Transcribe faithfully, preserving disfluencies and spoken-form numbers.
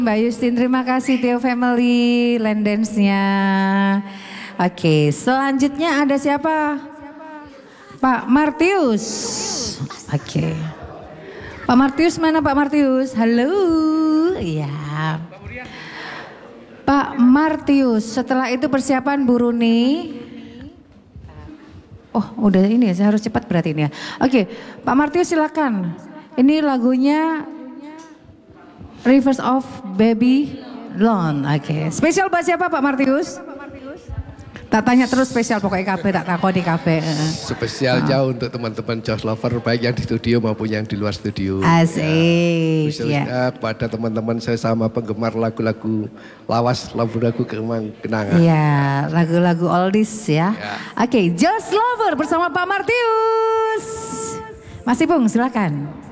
Mbak Yustin, terima kasih Theo Family land dance-nya. Oke, selanjutnya ada siapa? Pak Martius. Oke. Pak Martius mana Pak Martius? Halo. Iya. Pak Martius, setelah itu persiapan Bu Runi. Oh, udah ini ya, saya harus cepat berarti ini ya. Oke, Pak Martius silakan. Ini lagunya Rivers of Babylon. Oke, okay. Spesial buat siapa Pak Martius? Tak tanya terus spesial pokoknya K B, tak takut di K B. Spesial jauh untuk teman-teman Josh Lover baik yang di studio maupun yang di luar studio. Asik. Khususnya ya. Kepada teman-teman saya sama penggemar lagu-lagu lawas, lagu-lagu kenangan. Iya, lagu-lagu oldies ya. ya. Oke, okay, Josh Lover bersama Pak Martius. Mas Ipung silakan.